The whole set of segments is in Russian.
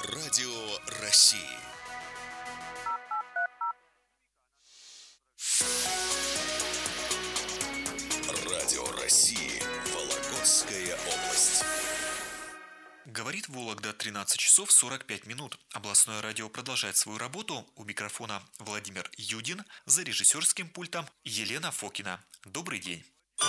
Радио России. Радио России. Вологодская область. Говорит Вологда, 13 часов 45 минут. Областное радио продолжает свою работу. У микрофона Владимир Юдин, за режиссерским пультом Елена Фокина. Добрый день.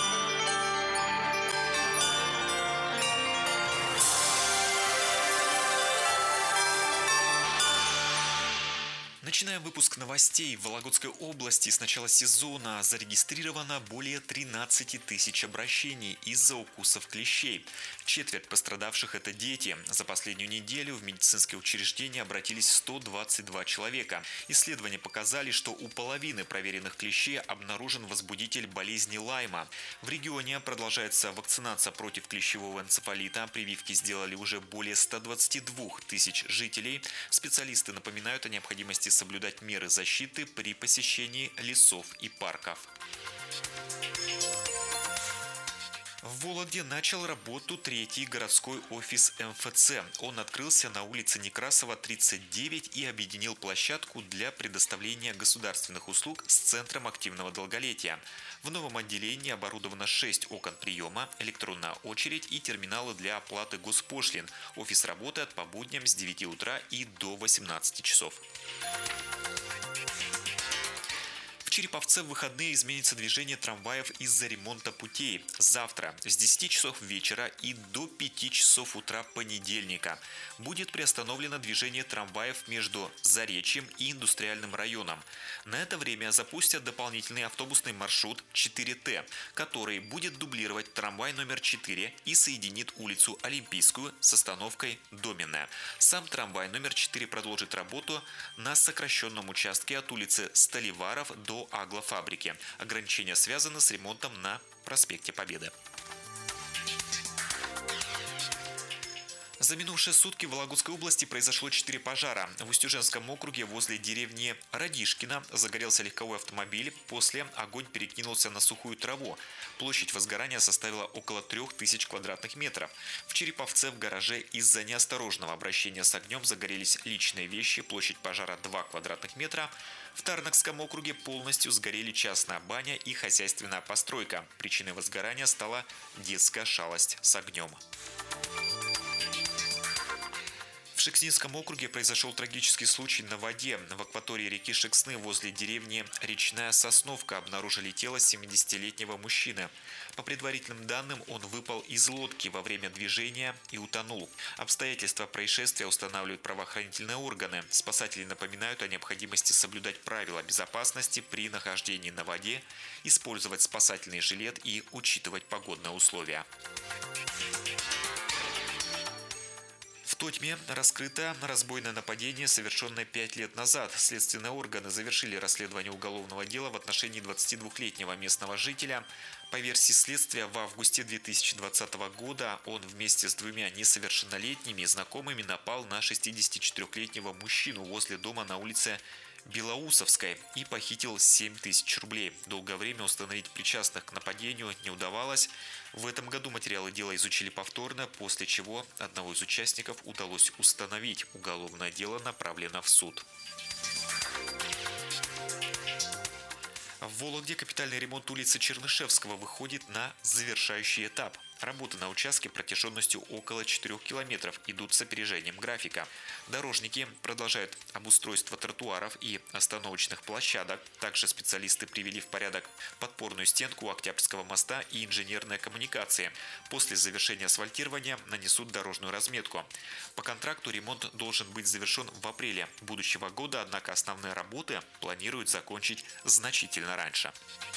Начинаем выпуск новостей. В Вологодской области с начала сезона зарегистрировано более 13 тысяч обращений из-за укусов клещей. Четверть пострадавших – это дети. За последнюю неделю в медицинские учреждения обратились 122 человека. Исследования показали, что у половины проверенных клещей обнаружен возбудитель болезни Лайма. В регионе продолжается вакцинация против клещевого энцефалита. Прививки сделали уже более 122 тысяч жителей. Специалисты напоминают о необходимости соблюдать меры защиты при посещении лесов и парков. В Вологде начал работу третий городской офис МФЦ. Он открылся на улице Некрасова, 39 и объединил площадку для предоставления государственных услуг с Центром активного долголетия. В новом отделении оборудовано 6 окон приема, электронная очередь и терминалы для оплаты госпошлин. Офис работает по будням с 9 утра и до 18 часов. В Череповце в выходные изменится движение трамваев из-за ремонта путей. Завтра с 10 часов вечера и до 5 часов утра понедельника будет приостановлено движение трамваев между Заречьем и Индустриальным районом. На это время запустят дополнительный автобусный маршрут 4Т, который будет дублировать трамвай номер 4 и соединит улицу Олимпийскую с остановкой Доменная. Сам трамвай номер 4 продолжит работу на сокращенном участке от улицы Сталеваров до Аглофабрики. Ограничения связаны с ремонтом на проспекте Победы. За минувшие сутки в Вологодской области произошло 4 пожара. В Устюженском округе возле деревни Радишкино загорелся легковой автомобиль. После огонь перекинулся на сухую траву. Площадь возгорания составила около 3000 квадратных метров. В Череповце в гараже из-за неосторожного обращения с огнем загорелись личные вещи. Площадь пожара 2 квадратных метра. В Тарнакском округе полностью сгорели частная баня и хозяйственная постройка. Причиной возгорания стала детская шалость с огнем. В Шекснинском округе произошел трагический случай на воде. В акватории реки Шексны возле деревни Речная Сосновка обнаружили тело 70-летнего мужчины. По предварительным данным, он выпал из лодки во время движения и утонул. Обстоятельства происшествия устанавливают правоохранительные органы. Спасатели напоминают о необходимости соблюдать правила безопасности при нахождении на воде, использовать спасательный жилет и учитывать погодные условия. В Тотьме раскрыто разбойное нападение, совершенное 5 лет назад. Следственные органы завершили расследование уголовного дела в отношении 22-летнего местного жителя. По версии следствия, в августе 2020 года он вместе с 2 несовершеннолетними знакомыми напал на 64-летнего мужчину возле дома на улице Белоусовской и похитил 7000 рублей. Долгое время установить причастных к нападению не удавалось. В этом году материалы дела изучили повторно, после чего одного из участников удалось установить. Уголовное дело направлено в суд. В Вологде капитальный ремонт улицы Чернышевского выходит на завершающий этап. Работы на участке протяженностью около 4 километров идут с опережением графика. Дорожники продолжают обустройство тротуаров и остановочных площадок. Также специалисты привели в порядок подпорную стенку у Октябрьского моста и инженерные коммуникации. После завершения асфальтирования нанесут дорожную разметку. По контракту ремонт должен быть завершен в апреле будущего года, однако основные работы планируют закончить значительно раньше.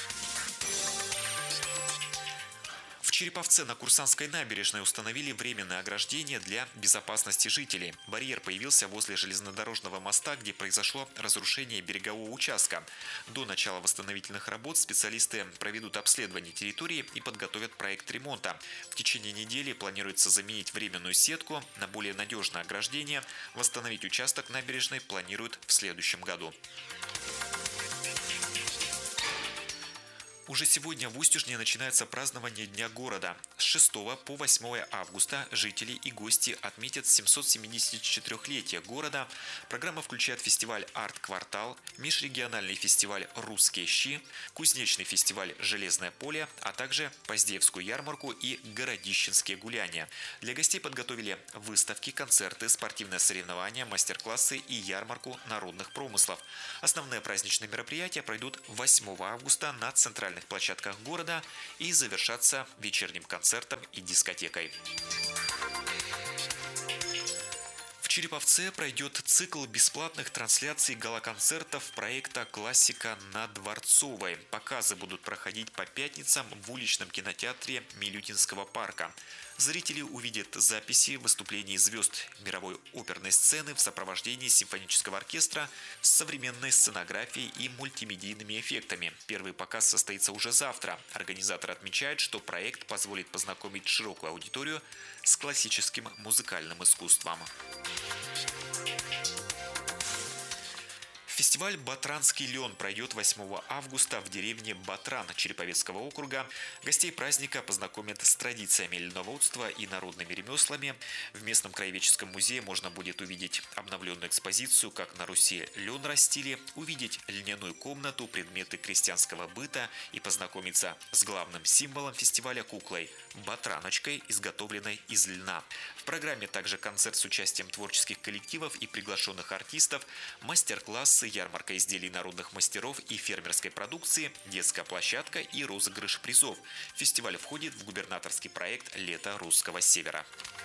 В Череповце на Курсанской набережной установили временное ограждение для безопасности жителей. Барьер появился возле железнодорожного моста, где произошло разрушение берегового участка. До начала восстановительных работ специалисты проведут обследование территории и подготовят проект ремонта. В течение недели планируется заменить временную сетку на более надежное ограждение. Восстановить участок набережной планируют в следующем году. Уже сегодня в Устюжне начинается празднование Дня города. С 6 по 8 августа жители и гости отметят 774-летие города. Программа включает фестиваль «Арт-квартал», межрегиональный фестиваль «Русские щи», кузнечный фестиваль «Железное поле», а также Поздеевскую ярмарку и городищенские гуляния. Для гостей подготовили выставки, концерты, спортивные соревнования, мастер-классы и ярмарку народных промыслов. Основные праздничные мероприятия пройдут 8 августа на центральных площадках города и завершатся вечерним концертом и дискотекой. В Череповце пройдет цикл бесплатных трансляций гала-концертов проекта «Классика» на Дворцовой. Показы будут проходить по пятницам в уличном кинотеатре Милютинского парка. Зрители увидят записи выступлений звезд мировой оперной сцены в сопровождении симфонического оркестра с современной сценографией и мультимедийными эффектами. Первый показ состоится уже завтра. Организатор отмечает, что проект позволит познакомить широкую аудиторию с классическим музыкальным искусством. Фестиваль «Батранский лен» пройдет 8 августа в деревне Батран Череповецкого округа. Гостей праздника познакомят с традициями льноводства и народными ремеслами. В местном краеведческом музее можно будет увидеть обновленную экспозицию «Как на Руси лен растили», увидеть льняную комнату, предметы крестьянского быта и познакомиться с главным символом фестиваля куклой – батраночкой, изготовленной из льна. В программе также концерт с участием творческих коллективов и приглашенных артистов, мастер-классы, ярмарка изделий народных мастеров и фермерской продукции, детская площадка и розыгрыш призов. Фестиваль входит в губернаторский проект «Лето русского севера».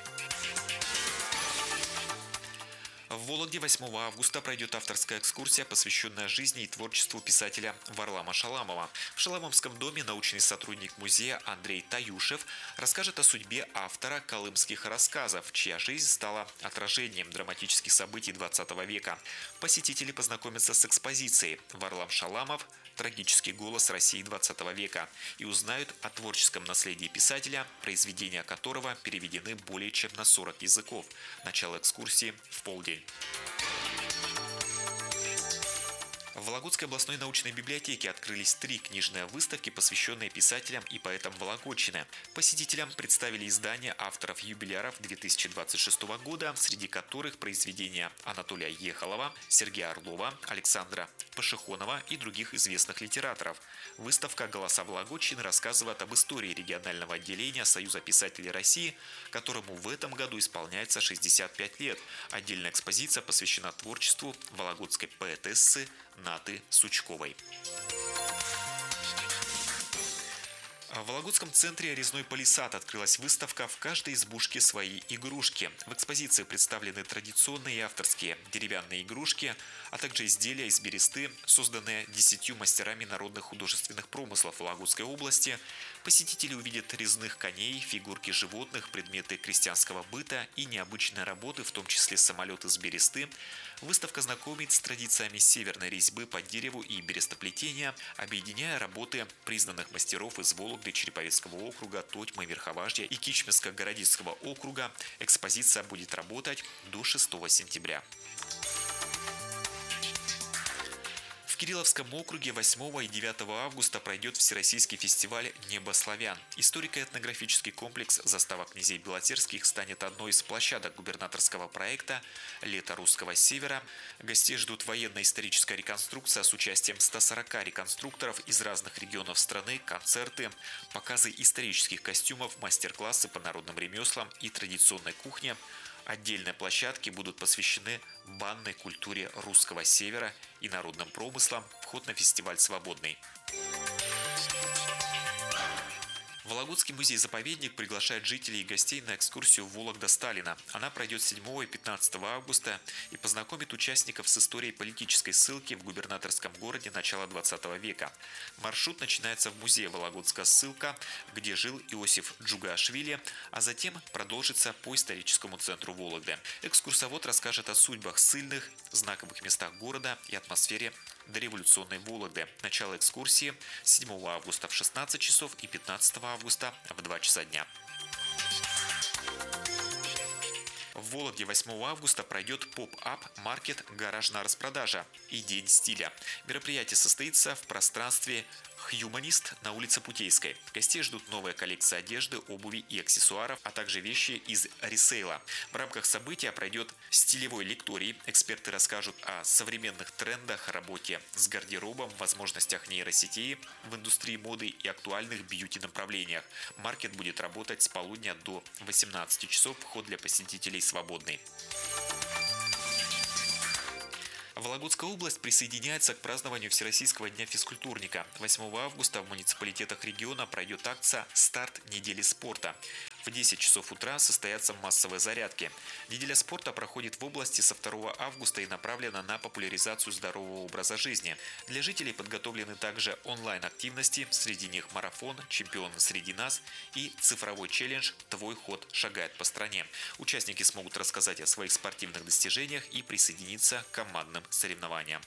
В Вологде 8 августа пройдет авторская экскурсия, посвященная жизни и творчеству писателя Варлама Шаламова. В Шаламовском доме научный сотрудник музея Андрей Таюшев расскажет о судьбе автора колымских рассказов, чья жизнь стала отражением драматических событий XX века. Посетители познакомятся с экспозицией «Варлам Шаламов. Трагический голос России XX века» и узнают о творческом наследии писателя, произведения которого переведены более чем на 40 языков. Начало экскурсии в полдень. В Вологодской областной научной библиотеке открылись 3 книжные выставки, посвященные писателям и поэтам Вологодчины. Посетителям представили издания авторов-юбиляров 2026 года, среди которых произведения Анатолия Ехолова, Сергея Орлова, Александра Пашихонова и других известных литераторов. Выставка «Голоса Вологодчины» рассказывает об истории регионального отделения Союза писателей России, которому в этом году исполняется 65 лет. Отдельная экспозиция посвящена творчеству вологодской поэтессы Наты Сучковой. В Вологодском центре «Резной палисад» открылась выставка «В каждой избушке свои игрушки». В экспозиции представлены традиционные и авторские деревянные игрушки, а также изделия из бересты, созданные 10 мастерами народных художественных промыслов Вологодской области. Посетители увидят резных коней, фигурки животных, предметы крестьянского быта и необычные работы, в том числе самолеты с бересты. Выставка знакомит с традициями северной резьбы по дереву и берестоплетения, объединяя работы признанных мастеров из Вологды, Череповецкого округа, Тотьмы, Верховажья и Кичминско-Городицкого округа. Экспозиция будет работать до 6 сентября. В Кирилловском округе 8 и 9 августа пройдет Всероссийский фестиваль «Небо славян». Историко-этнографический комплекс «Застава князей Белотерских» станет одной из площадок губернаторского проекта «Лето русского севера». Гостей ждут военно-историческая реконструкция с участием 140 реконструкторов из разных регионов страны, концерты, показы исторических костюмов, мастер-классы по народным ремеслам и традиционной кухне. Отдельные площадки будут посвящены банной культуре русского севера и народным промыслам. Вход на фестиваль свободный. Вологодский музей-заповедник приглашает жителей и гостей на экскурсию Вологда-Сталина. Она пройдет 7 и 15 августа и познакомит участников с историей политической ссылки в губернаторском городе начала 20 века. Маршрут начинается в музее Вологодская ссылка, где жил Иосиф Джугашвили, а затем продолжится по историческому центру Вологды. Экскурсовод расскажет о судьбах ссыльных, знаковых местах города и атмосфере дореволюционной Вологды. Начало экскурсии 7 августа в 16 часов и 15 августа в 2 часа дня. В Вологде 8 августа пройдет поп-ап маркет «Гаражная распродажа» и День стиля. Мероприятие состоится в пространстве «Хьюманист» на улице Путейской. Гостей ждут новая коллекция одежды, обуви и аксессуаров, а также вещи из ресейла. В рамках события пройдет стилевой лекторий. Эксперты расскажут о современных трендах, работе с гардеробом, возможностях нейросетей в индустрии моды и актуальных бьюти-направлениях. Маркет будет работать с полудня до 18 часов. Вход для посетителей свободный. Вологодская область присоединяется к празднованию Всероссийского дня физкультурника. 8 августа в муниципалитетах региона пройдет акция «Старт недели спорта». В 10 часов утра состоятся массовые зарядки. Неделя спорта проходит в области со 2 августа и направлена на популяризацию здорового образа жизни. Для жителей подготовлены также онлайн-активности, среди них марафон, чемпионы среди нас и цифровой челлендж «Твой ход шагает по стране». Участники смогут рассказать о своих спортивных достижениях и присоединиться к командным соревнованиям.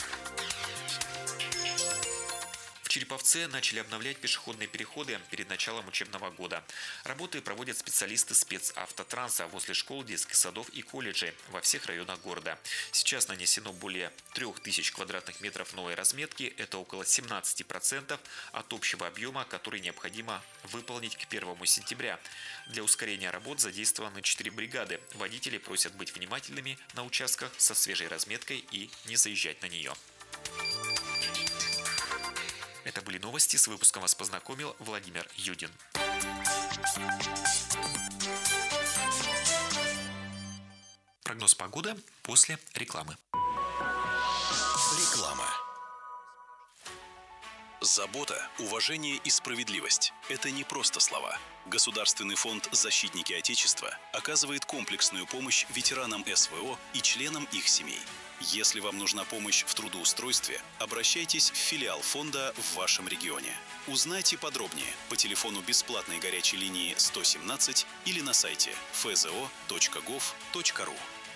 В Череповце начали обновлять пешеходные переходы перед началом учебного года. Работы проводят специалисты спецавтотранса возле школ, детских садов и колледжей во всех районах города. Сейчас нанесено более 3000 квадратных метров новой разметки. Это около 17% от общего объема, который необходимо выполнить к 1 сентября. Для ускорения работ задействованы 4 бригады. Водители просят быть внимательными на участках со свежей разметкой и не заезжать на нее. Это были новости. С выпуском вас познакомил Владимир Юдин. Прогноз погоды после рекламы. Реклама. Забота, уважение и справедливость – это не просто слова. Государственный фонд «Защитники Отечества» оказывает комплексную помощь ветеранам СВО и членам их семей. Если вам нужна помощь в трудоустройстве, обращайтесь в филиал фонда в вашем регионе. Узнайте подробнее по телефону бесплатной горячей линии 117 или на сайте fzo.gov.ru.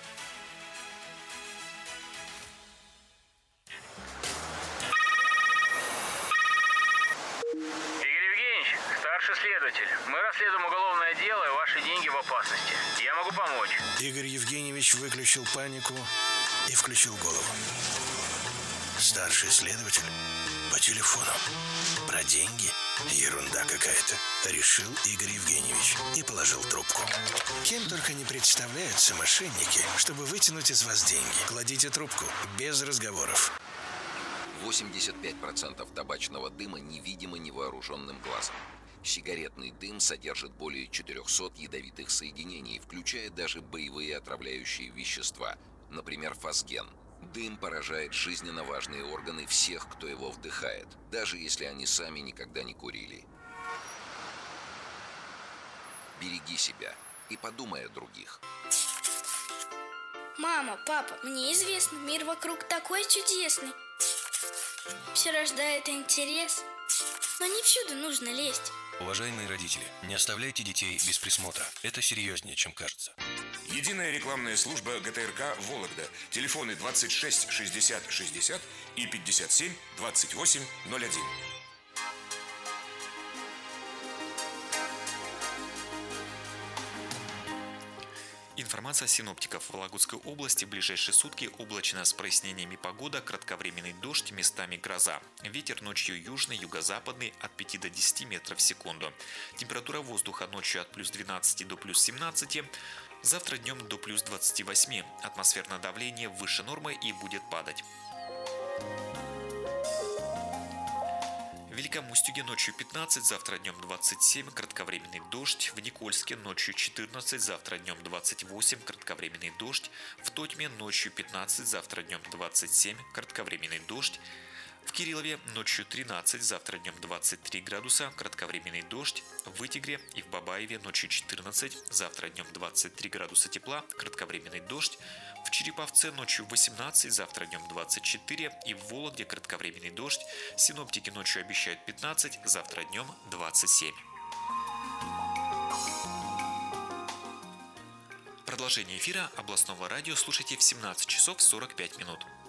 Старший следователь, мы расследуем уголовное дело, и ваши деньги в опасности. Я могу помочь. Игорь Евгеньевич выключил панику и включил голову. Старший следователь по телефону. Про деньги? Ерунда какая-то. Решил Игорь Евгеньевич и положил трубку. Кем только не представляются мошенники, чтобы вытянуть из вас деньги. Кладите трубку без разговоров. 85% табачного дыма невидимо невооруженным глазом. Сигаретный дым содержит более 400 ядовитых соединений, включая даже боевые отравляющие вещества, например, фосген. Дым поражает жизненно важные органы всех, кто его вдыхает, даже если они сами никогда не курили. Береги себя и подумай о других. Мама, папа, мне известно, мир вокруг такой чудесный. Все рождает интерес, но не всюду нужно лезть. Уважаемые родители, не оставляйте детей без присмотра. Это серьезнее, чем кажется. Единая рекламная служба ГТРК «Вологда». Телефоны 26 60 60 и 57 28 01. Информация синоптиков. В Вологодской области в ближайшие сутки облачно с прояснениями погода, кратковременный дождь, местами гроза. Ветер ночью южный, юго-западный от 5 до 10 метров в секунду. Температура воздуха ночью от плюс 12 до плюс 17. Завтра днем до плюс 28. Атмосферное давление выше нормы и будет падать. В Великом Устюге ночью 15, завтра днем 27, кратковременный дождь. В Никольске ночью 14, завтра днем 28, кратковременный дождь. В Тотьме ночью 15, завтра днем 27, кратковременный дождь. В Кириллове ночью 13, завтра днем 23 градуса, кратковременный дождь. В Вытегре и в Бабаеве ночью 14, завтра днем 23 градуса тепла, кратковременный дождь. В Череповце ночью 18, завтра днем 24 и в Вологде кратковременный дождь. Синоптики ночью обещают 15, завтра днем 27. Продолжение эфира областного радио слушайте в 17 часов 45 минут.